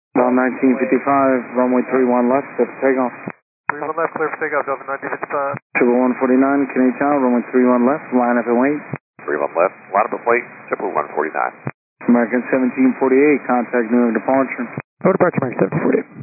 Delta 1955, runway 31 left, set for takeoff. 31 left, clear for takeoff, Delta 1955. Triple 149, Canadian Tower, runway 31 left, line up and wait. 31 left, line up and wait, Triple 149. American 1748, contact New York departure. No departure, American 1748.